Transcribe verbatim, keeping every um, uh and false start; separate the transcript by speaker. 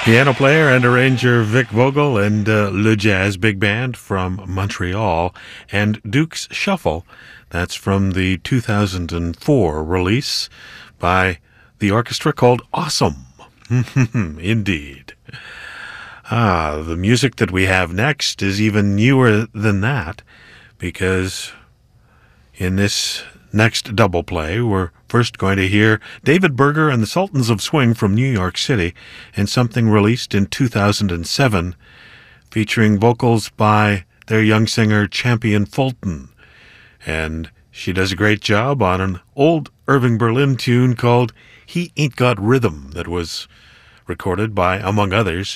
Speaker 1: Piano player and arranger Vic Vogel and uh, Le Jazz Big Band from Montreal, and Duke's Shuffle. That's from the two thousand four release by the orchestra called Awesome. Indeed. Ah, the music that we have next is even newer than that, because in this next double play, we're first going to hear David Berger and the Sultans of Swing from New York City, and something released in two thousand seven, featuring vocals by their young singer Champion Fulton. And she does a great job on an old Irving Berlin tune called He Ain't Got Rhythm that was recorded by, among others,